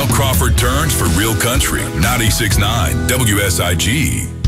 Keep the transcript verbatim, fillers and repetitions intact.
Now Crawford turns for Real Country ninety-six point nine W S I G.